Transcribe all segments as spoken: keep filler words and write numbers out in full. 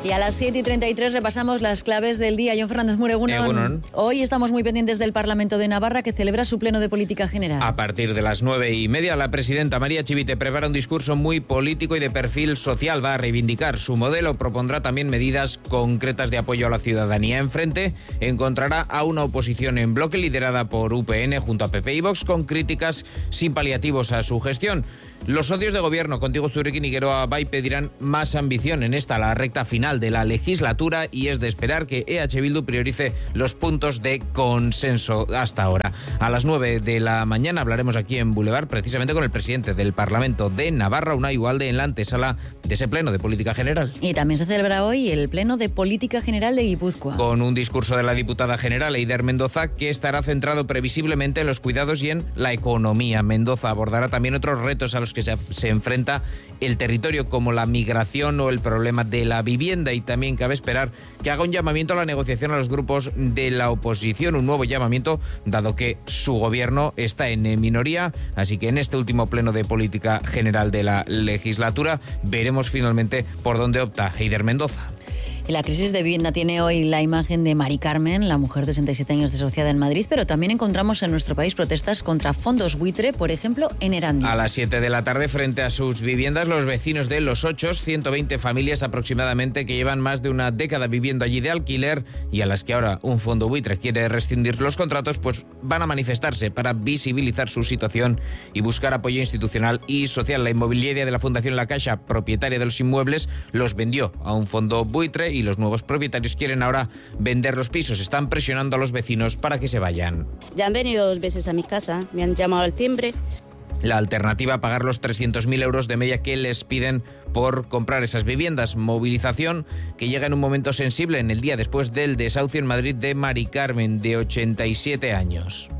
Y a las siete y treinta y tres repasamos las claves del día. Jon Fernández Mur, egunon. Egunon. Hoy estamos muy pendientes del Parlamento de Navarra, que celebra su pleno de política general. A partir de las nueve y media, la presidenta María Chivite prepara un discurso muy político y de perfil social. Va a reivindicar su modelo, propondrá también medidas concretas de apoyo a la ciudadanía. Enfrente encontrará a una oposición en bloque liderada por U P N junto a P P y Vox, con críticas sin paliativos a su gestión. Los socios de gobierno, Contigo Zurrikin y Geroa Bai, pedirán más ambición en esta, la recta final de la legislatura, y es de esperar que E H Bildu priorice los puntos de consenso hasta ahora. A las nueve de la mañana hablaremos aquí en Boulevard precisamente con el presidente del Parlamento de Navarra, Unai Ugalde, en la antesala de ese pleno de política general. Y también se celebra hoy el pleno de política general de Guipúzcoa, con un discurso de la diputada general Eider Mendoza, que estará centrado previsiblemente en los cuidados y en la economía. Mendoza abordará también otros retos a los que se, se enfrenta el territorio, como la migración o el problema de la vivienda, y también cabe esperar que haga un llamamiento a la negociación a los grupos de la oposición, un nuevo llamamiento dado que su gobierno está en minoría, así que en este último pleno de política general de la legislatura veremos finalmente por dónde opta Eider Mendoza. Y la crisis de vivienda tiene hoy la imagen de Mari Carmen, la mujer de sesenta y siete años desociada en Madrid, pero también encontramos en nuestro país protestas contra fondos buitre, por ejemplo, en Erandio. A las siete de la tarde, frente a sus viviendas, los vecinos de Los Ochos, ciento veinte familias aproximadamente que llevan más de una década viviendo allí de alquiler y a las que ahora un fondo buitre quiere rescindir los contratos, pues van a manifestarse para visibilizar su situación y buscar apoyo institucional y social. La inmobiliaria de la Fundación La Caixa, propietaria de los inmuebles, los vendió a un fondo buitre y los nuevos propietarios quieren ahora vender los pisos. Están presionando a los vecinos para que se vayan. Ya han venido dos veces a mi casa, me han llamado al timbre. La alternativa a pagar los trescientos mil euros de media que les piden por comprar esas viviendas. Movilización que llega en un momento sensible, en el día después del desahucio en Madrid de Mari Carmen, de ochenta y siete años.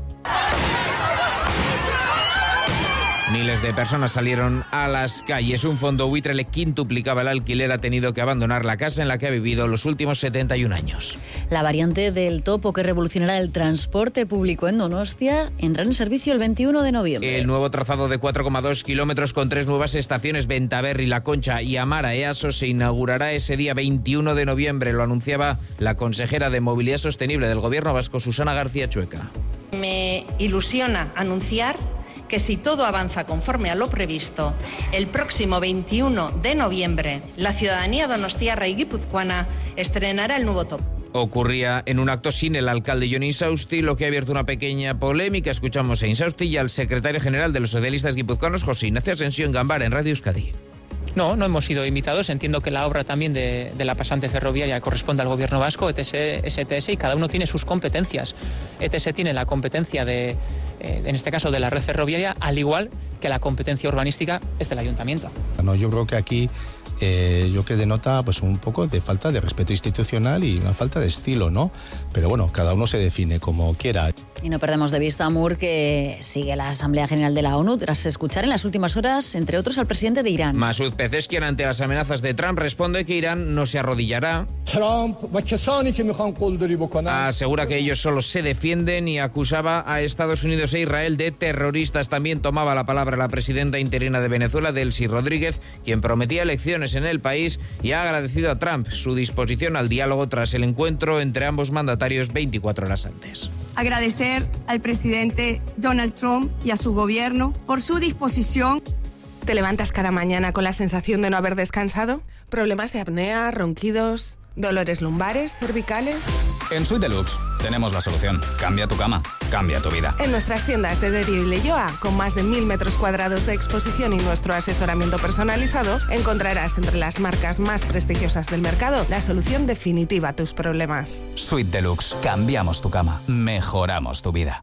Miles de personas salieron a las calles. Un fondo buitre le quintuplicaba el alquiler. Ha tenido que abandonar la casa en la que ha vivido los últimos setenta y un años. La variante del Topo, que revolucionará el transporte público en Donostia, entrará en servicio el veintiuno de noviembre. El nuevo trazado de cuatro coma dos kilómetros con tres nuevas estaciones, Bentaberri, La Concha y Amara Easo, se inaugurará ese día veintiuno de noviembre. Lo anunciaba la consejera de Movilidad Sostenible del Gobierno vasco, Susana García Chueca. Me ilusiona anunciar que si todo avanza conforme a lo previsto, el próximo veintiuno de noviembre, la ciudadanía donostiarra y guipuzcoana estrenará el nuevo Topo. Ocurría en un acto sin el alcalde Jon Insausti, lo que ha abierto una pequeña polémica. Escuchamos a Insausti y al secretario general de los socialistas guipuzcoanos, José Ignacio Asensio, en Gambara, en Radio Euskadi. No, no hemos sido invitados. Entiendo que la obra también de, de la pasante ferroviaria corresponde al gobierno vasco, E T S, S T S, y cada uno tiene sus competencias. E T S tiene la competencia de, eh, en este caso, de la red ferroviaria, al igual que la competencia urbanística es del ayuntamiento. No, yo creo que aquí eh, yo que denota pues un poco de falta de respeto institucional y una falta de estilo, ¿no? Pero bueno, cada uno se define como quiera. Y no perdemos de vista, Mur, que sigue la Asamblea General de la ONU tras escuchar en las últimas horas, entre otros, al presidente de Irán. Masoud Pezeshkian, ante las amenazas de Trump, responde que Irán no se arrodillará. Asegura que ellos solo se defienden y acusaba a Estados Unidos e Israel de terroristas. También tomaba la palabra la presidenta interina de Venezuela, Delcy Rodríguez, quien prometía elecciones en el país y ha agradecido a Trump su disposición al diálogo tras el encuentro entre ambos mandatarios veinticuatro horas antes. Agradecer al presidente Donald Trump y a su gobierno por su disposición. ¿Te levantas cada mañana con la sensación de no haber descansado? ¿Problemas de apnea, ronquidos, dolores lumbares, cervicales? En Suite Deluxe tenemos la solución. Cambia tu cama, cambia tu vida. En nuestras tiendas de Derio y Leioa, con más de mil metros cuadrados de exposición y nuestro asesoramiento personalizado, encontrarás entre las marcas más prestigiosas del mercado la solución definitiva a tus problemas. Suite Deluxe. Cambiamos tu cama, mejoramos tu vida.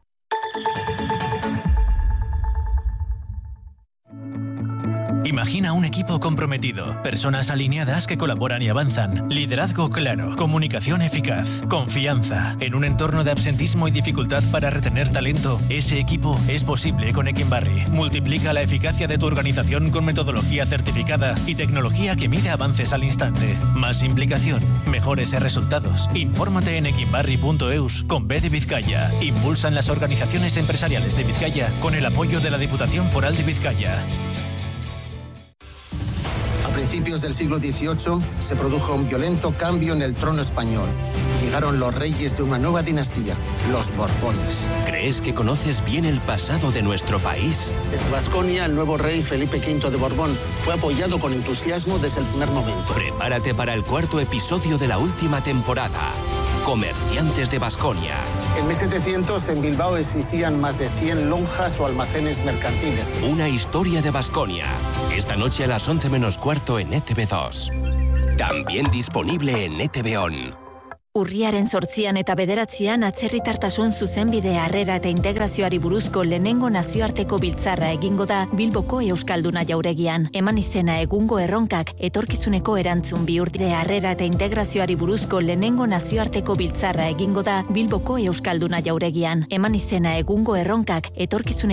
Imagina un equipo comprometido, personas alineadas que colaboran y avanzan, liderazgo claro, comunicación eficaz, confianza. En un entorno de absentismo y dificultad para retener talento, ese equipo es posible con Equinbarri. Multiplica la eficacia de tu organización con metodología certificada y tecnología que mide avances al instante. Más implicación, mejores resultados. Infórmate en equinbarri punto eus con B de Vizcaya. Impulsan las organizaciones empresariales de Vizcaya con el apoyo de la Diputación Foral de Vizcaya. principios del siglo dieciocho se produjo un violento cambio en el trono español y llegaron los reyes de una nueva dinastía, los Borbones. ¿Crees que conoces bien el pasado de nuestro país? Desde Baskonia, el nuevo rey Felipe quinto de Borbón fue apoyado con entusiasmo desde el primer momento. Prepárate para el cuarto episodio de la última temporada. Comerciantes de Baskonia. En mil setecientos en Bilbao existían más de cien lonjas o almacenes mercantiles. Una historia de Baskonia. Esta noche a las once menos cuarto en E T V dos. También disponible en E T V On. Urriaren zortzian eta bederatzian atzerritartasun zuzenbide harrera eta integrazioari buruzko lehenengo nazioarteko biltzarra egingo da Bilboko Euskalduna jauregian. Eman izena egungo erronkak etorkizuneko erantzun bihurtide harrera eta integrazioari buruzko lehenengo nazioarteko biltzarra egingo da Bilboko Euskalduna jauregian. Eman izena egungo erronkak etorkizuneko